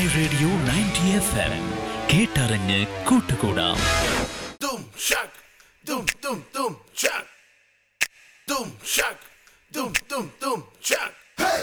My radio 90 FM കേട്ടറിഞ്ഞ് കൂട്ടുകൂടാം. Dum shak, dum dum dum shak, dum shak, dum dum dum shak. Hey!